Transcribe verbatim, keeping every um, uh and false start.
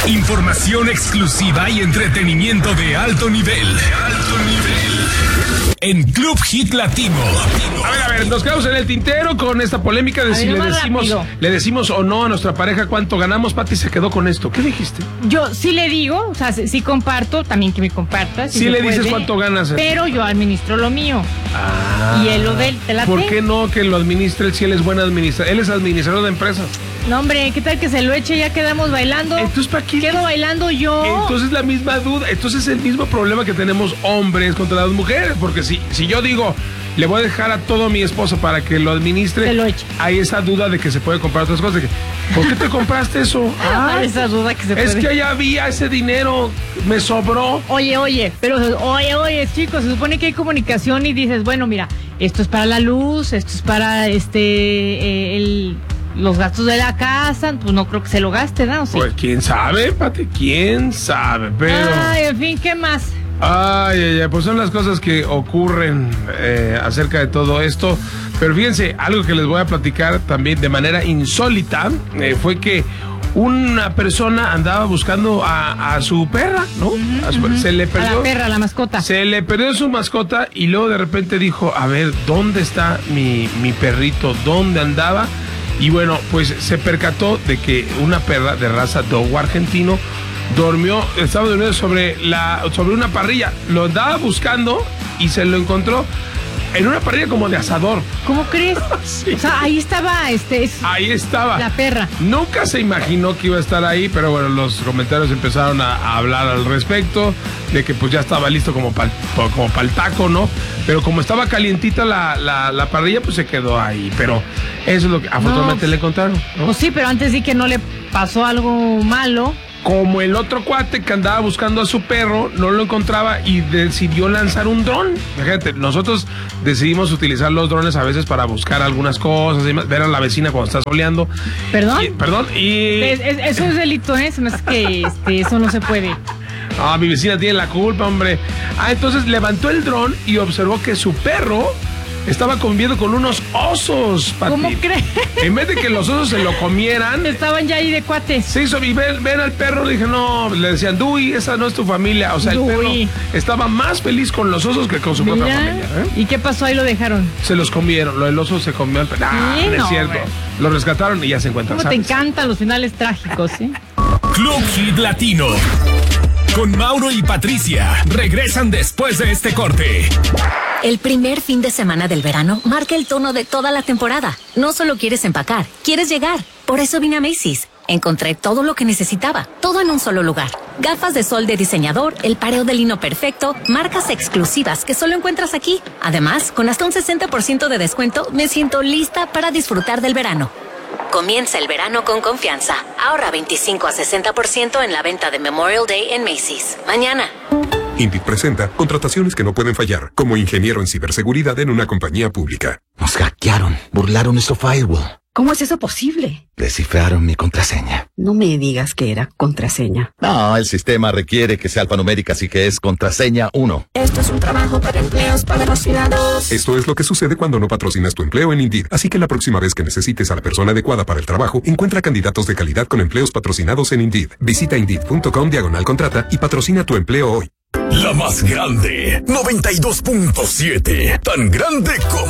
Información exclusiva y entretenimiento de alto nivel. De alto nivel. En Club Hit Latino. A ver, a ver, nos quedamos en el tintero con esta polémica de a si ver, le decimos, rápido. le decimos o no a nuestra pareja cuánto ganamos. Pati se quedó con esto. ¿Qué dijiste? Yo sí le digo, o sea, sí, sí comparto, también que me compartas. Si Sí se le dices puede, cuánto ganas. Pero yo administro lo mío. Ah. Y él lo de él, ¿te late? ¿Por qué no que lo administre él si él es buen administrador? Él es administrador de empresas. No, hombre, ¿qué tal que se lo eche? Ya quedamos bailando. Entonces, ¿para qué? Quedo bailando yo. Entonces la misma duda, entonces es el mismo problema que tenemos hombres contra las mujeres, porque si, si yo digo, le voy a dejar a todo a mi esposa para que lo administre, Se lo eche. hay esa duda de que se puede comprar otras cosas. De que, ¿por qué te compraste eso? Ah, esa duda que se es puede. que ya había ese dinero, me sobró. Oye, oye, pero oye, oye, chicos, se supone que hay comunicación y dices, bueno, mira, esto es para la luz, esto es para este eh, el, los gastos de la casa, pues no creo que se lo gaste, ¿no? ¿Sí? Pues quién sabe, Pati, quién sabe, pero... Ay, en fin, ¿qué más? Ay, ay, ay, pues son las cosas que ocurren eh, acerca de todo esto. Pero fíjense, algo que les voy a platicar también de manera insólita eh, fue que una persona andaba buscando a, a su perra, ¿no? Uh-huh, a su, uh-huh. Se le perdió. A la perra, a la mascota. Se le perdió su mascota y luego de repente dijo, a ver, ¿dónde está mi, mi perrito? ¿Dónde andaba? Y bueno, pues se percató de que una perra de raza dogo argentino durmió, estaba durmiendo sobre la sobre una parrilla. Lo andaba buscando y se lo encontró en una parrilla como de asador. ¿Cómo crees? Sí. O sea, ahí estaba este es Ahí estaba. la perra. Nunca se imaginó que iba a estar ahí, pero bueno, los comentarios empezaron a, a hablar al respecto, de que pues ya estaba listo como para como pa'l taco, ¿no? Pero como estaba calientita la, la, la parrilla, pues se quedó ahí. Pero eso es lo que afortunadamente No. le encontraron, ¿no? Pues sí, pero antes sí que no le pasó algo malo. Como el otro cuate que andaba buscando a su perro, no lo encontraba y decidió lanzar un dron. Fíjate, nosotros decidimos utilizar los drones a veces para buscar algunas cosas, y ver a la vecina cuando está soleando. ¿Perdón? Y, perdón, y... Es- es- eso es delito, ¿eh? Se me hace que este, eso no se puede. Ah, mi vecina tiene la culpa, hombre. Ah, entonces levantó el dron y observó que su perro estaba conviviendo con unos osos, Pati. ¿Cómo crees? En vez de que los osos se lo comieran, Estaban ya ahí de cuates. se hizo, y ven, ven al perro, le dije, no, le decían, Dui, esa no es tu familia. O sea, el Dui. perro estaba más feliz con los osos que con su propia Mira, familia. ¿eh? ¿y qué pasó? Ahí lo dejaron. Se los comieron, lo del oso se comió al perro. Ah, Sí, no es no, cierto. hombre. Lo rescataron y ya se encuentran. ¿Cómo te ¿sabes? encantan los finales trágicos, eh? Club Hit Latino. Con Mauro y Patricia. Regresan después de este corte. El primer fin de semana del verano marca el tono de toda la temporada. No solo quieres empacar, quieres llegar. Por eso vine a Macy's. Encontré todo lo que necesitaba, todo en un solo lugar. Gafas de sol de diseñador, el pareo de lino perfecto, marcas exclusivas que solo encuentras aquí. Además, con hasta un sesenta por ciento de descuento, me siento lista para disfrutar del verano. Comienza el verano con confianza. Ahorra veinticinco a sesenta por ciento en la venta de Memorial Day en Macy's. Mañana. Indeed presenta contrataciones que no pueden fallar, como ingeniero en ciberseguridad en una compañía pública. Nos hackearon, burlaron nuestro firewall, ¿Cómo es eso posible? descifraron mi contraseña. No me digas que era contraseña. No, el sistema requiere que sea alfanumérica, así que es contraseña uno. Esto es un trabajo para empleos patrocinados. Esto es lo que sucede cuando no patrocinas tu empleo en Indeed. Así que la próxima vez que necesites a la persona adecuada para el trabajo, encuentra candidatos de calidad con empleos patrocinados en Indeed. Visita Indeed.com diagonal contrata y patrocina tu empleo hoy. La más grande. noventa y dos punto siete. Tan grande como...